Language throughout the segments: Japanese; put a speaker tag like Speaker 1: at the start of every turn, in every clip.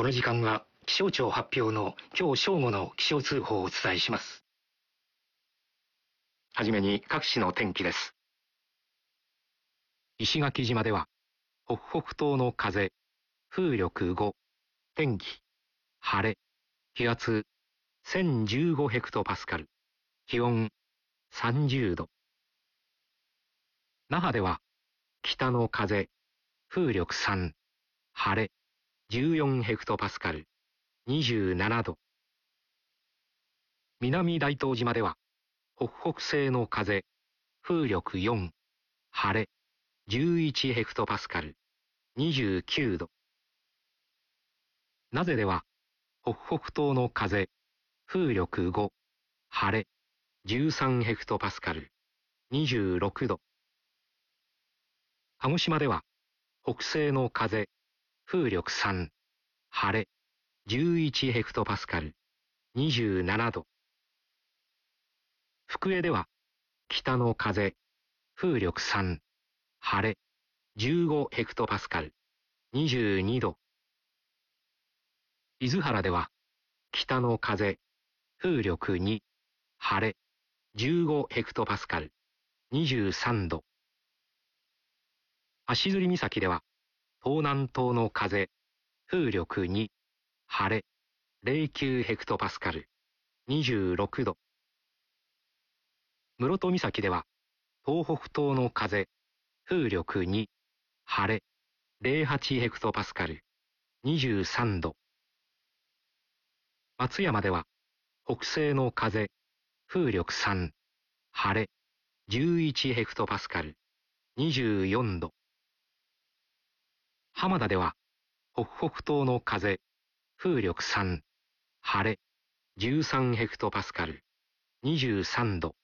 Speaker 1: この時間は気象庁発表の今日正午の気象通報をお伝えします。はじめに各地の天気です。石垣島では北北東の風、風力5、天気晴れ、気圧1015ヘクトパスカル、気温30度。那覇では北の風、風力3、晴れ、14ヘクトパスカル、27度。南大東島では北北西の風、風力4、晴れ、11ヘクトパスカル、29度。名瀬では北北東の風、風力5、晴れ、13ヘクトパスカル、26度。鹿児島では北西の風、風力3、晴れ、11ヘクトパスカル、27度。福江では北の風、風力3、晴れ、15ヘクトパスカル、22度。伊豆原では北の風、風力2、晴れ、15ヘクトパスカル、23度。足摺岬では東南東の風、風力2、晴れ、09ヘクトパスカル、26度。室戸岬では東北東の風、風力2、晴れ、08ヘクトパスカル、23度。松山では北西の風、風力3、晴れ、11ヘクトパスカル、24度。浜田では北北東の風、風力3、晴れ、13ヘクトパスカル、23度。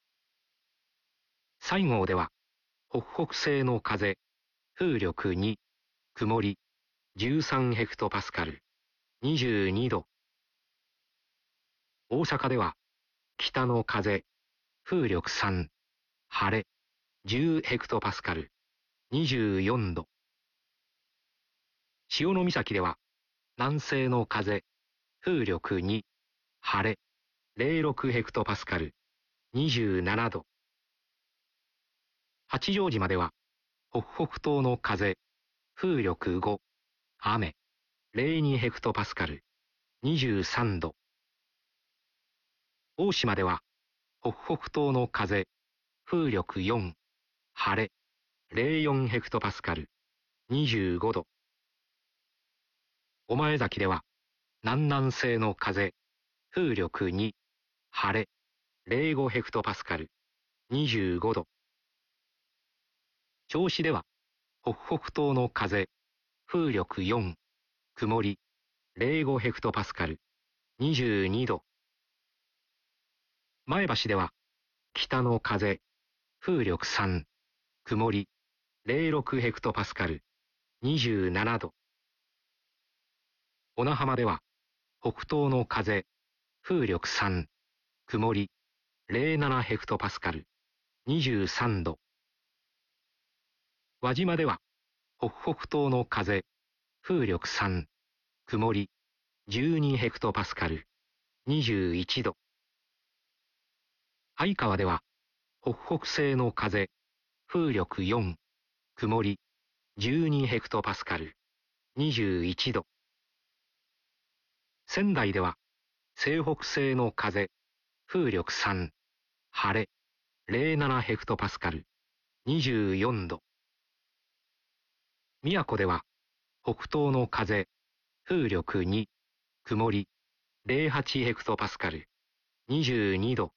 Speaker 1: 西郷では北北西の風、風力2、曇り、13ヘクトパスカル、22度。大阪では北の風、風力3、晴れ、10ヘクトパスカル、24度。潮岬では南西の風、風力2、晴れ、06ヘクトパスカル、27度。八丈島では北北東の風、風力5、雨、02ヘクトパスカル、23度。大島では北北東の風、風力4、晴れ、04ヘクトパスカル、25度。御前崎では南南西の風、風力2、晴れ、05ヘクトパスカル、25度。銚子では北北東の風、風力4、曇り、05ヘクトパスカル、22度。前橋では北の風、風力3、曇り、06ヘクトパスカル、27度。小名浜では北東の風、風力3、曇り、07ヘクトパスカル、23度。輪島では北北東の風、風力3、曇り、12ヘクトパスカル、21度。相川では北北西の風、風力4、曇り、12ヘクトパスカル、21度。仙台では西北西の風、風力3、晴れ、07ヘクトパスカル、24度。宮古では北東の風、風力2、曇り、08ヘクトパスカル、22度。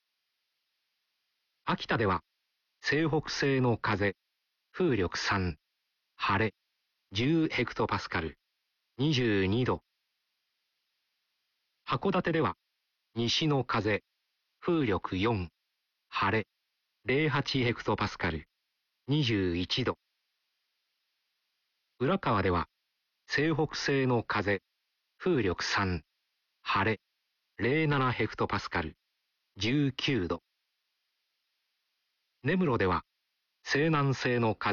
Speaker 1: 秋田では西北西の風、風力3、晴れ、10ヘクトパスカル、22度。函館では西の風、風力4、晴れ、08ヘクトパスカル、21度。浦河では西北西の風、風力3、晴れ、07ヘクトパスカル、19度。根室では西南西の風